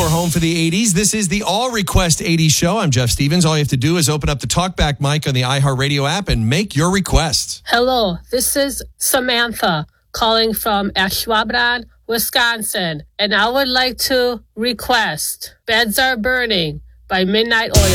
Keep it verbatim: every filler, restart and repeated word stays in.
your home for the eighties. This is the All Request eighties show. I'm Jeff Stevens. All you have to do is open up the TalkBack mic on the iHeartRadio app and make your requests. Hello, this is Samantha calling from Ashwaubenon, Wisconsin, and I would like to request Beds Are Burning by Midnight Oil.